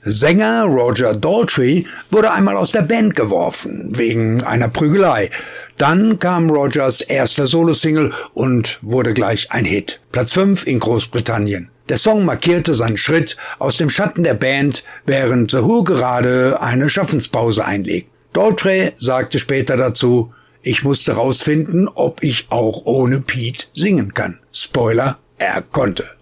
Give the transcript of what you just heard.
Sänger Roger Daltrey wurde einmal aus der Band geworfen, wegen einer Prügelei. Dann kam Rogers erster Solosingle und wurde gleich ein Hit. Platz 5 in Großbritannien. Der Song markierte seinen Schritt aus dem Schatten der Band, während The Who gerade eine Schaffenspause einlegt. Daltrey sagte später dazu: Ich musste rausfinden, ob ich auch ohne Pete singen kann. Spoiler, er konnte.